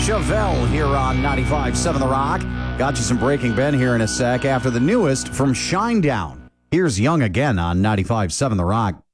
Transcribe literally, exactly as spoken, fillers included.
Chevelle here on ninety-five point seven The Rock. Got you some Breaking Ben here in a sec after the newest from Shinedown. Here's Young again on ninety-five point seven The Rock.